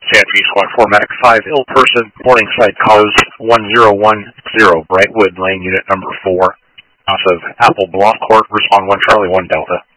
Sanford Squad 4 Medic 5, ill person, Morningside cars 1010, Brightwood Lane, unit number 4, off of Apple Bluff Court, respond 1 Charlie 1 Delta.